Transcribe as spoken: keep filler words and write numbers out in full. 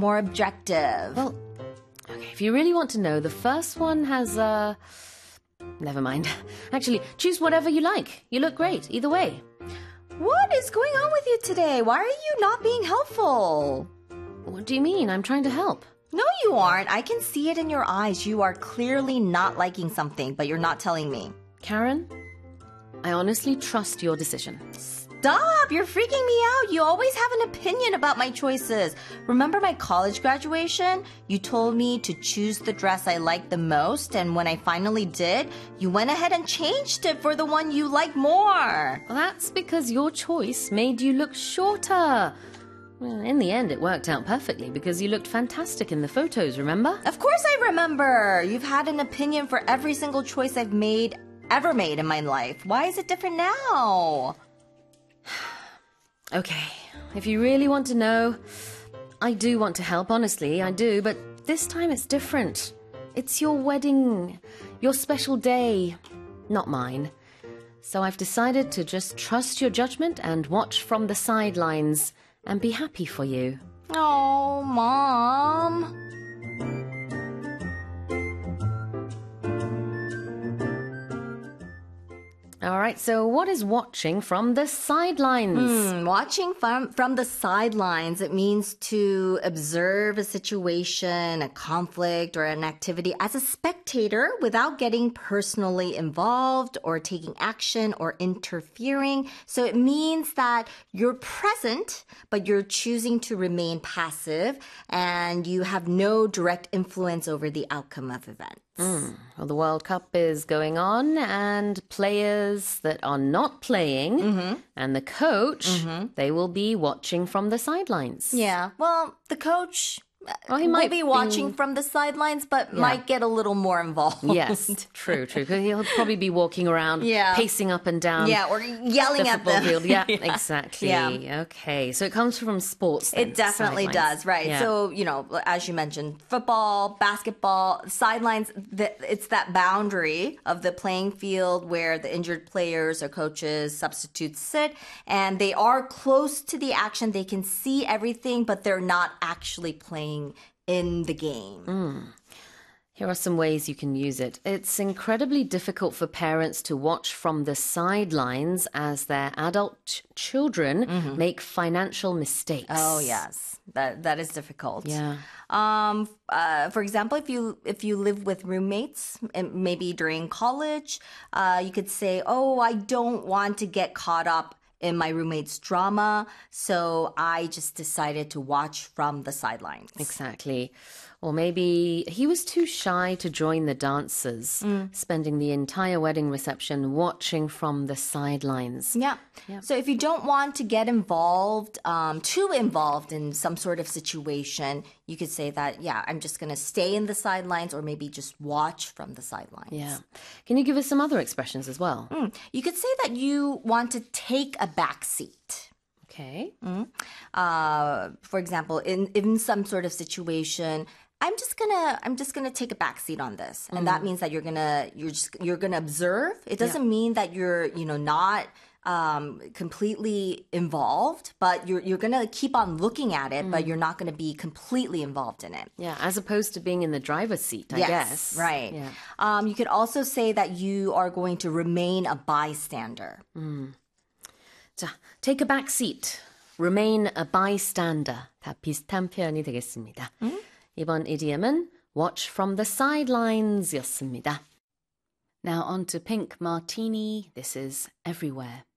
more objective. Well, okay, if you really want to know, the first one has, uh... Never mind. Actually, choose whatever you like. You look great, either way. What is going on with you today? Why are you not being helpful? What do you mean? I'm trying to help. No, you aren't. I can see it in your eyes. You are clearly not liking something, but you're not telling me. Karen, I honestly trust your decision. Stop! You're freaking me out. You always have an opinion about my choices. Remember my college graduation? You told me to choose the dress I liked the most, and when I finally did, you went ahead and changed it for the one you like more. Well, that's because your choice made you look shorter. Well, in the end, it worked out perfectly because you looked fantastic in the photos, remember? Of course I remember. You've had an opinion for every single choice I've made, ever made in my life. Why is it different now? Okay, if you really want to know, I do want to help, honestly, I do, but this time it's different. It's your wedding, your special day, not mine. So I've decided to just trust your judgment and watch from the sidelines and be happy for you. Oh, Mom. All right, so what is watching from the sidelines? Hmm, watching from, from the sidelines, it means to observe a situation, a conflict, or an activity as a spectator without getting personally involved or taking action or interfering. So it means that you're present, but you're choosing to remain passive and you have no direct influence over the outcome of events. Mm. Well, the World Cup is going on, and players that are not playing mm-hmm. and the coach, mm-hmm. they will be watching from the sidelines. Yeah, well, the coach... Well, he might might be watching be... from the sidelines, but yeah. might get a little more involved. Yes, true, true. Because he'll probably be walking around, yeah. pacing up and down. Yeah, or yelling the at them. Field. Yeah, yeah, exactly. Yeah. Okay, so it comes from sports. Then, it definitely sidelines. does, right? Yeah. So, you know, as you mentioned, football, basketball, sidelines, it's that boundary of the playing field where the injured players or coaches, substitutes sit, and they are close to the action. They can see everything, but they're not actually playing in the game. Mm. Here are some ways you can use it. It's incredibly difficult for parents to watch from the sidelines as their adult ch- children mm-hmm. make financial mistakes. Oh, yes. That that is difficult. Yeah. Um, uh, for example, if you if you live with roommates, maybe during college, uh, you could say, oh, I don't want to get caught up in my roommate's drama, so I just decided to watch from the sidelines. Exactly. Or maybe he was too shy to join the dancers, mm. spending the entire wedding reception watching from the sidelines. Yeah. yeah. So if you don't want to get involved, um, too involved in some sort of situation, you could say that, yeah, I'm just going to stay in the sidelines or maybe just watch from the sidelines. Yeah. Can you give us some other expressions as well? Mm. You could say that you want to take a back seat. Okay. Mm. Uh, for example, in, in some sort of situation, I'm just gonna I'm just gonna take a backseat on this, and mm. that means that you're gonna you're just you're gonna observe. It doesn't yeah. mean that you're you know not um, completely involved, but you're you're gonna keep on looking at it, mm. but you're not gonna be completely involved in it. Yeah, as opposed to being in the driver's seat, I yes, guess. Right. Yeah. Um, you could also say that you are going to remain a bystander. 음. 자, take a back seat, remain a bystander. 다 비슷한 표현이 되겠습니다. 음? 이번 idiom은 watch from the sidelines 였습니다. Now on to Pink Martini. This is Everywhere.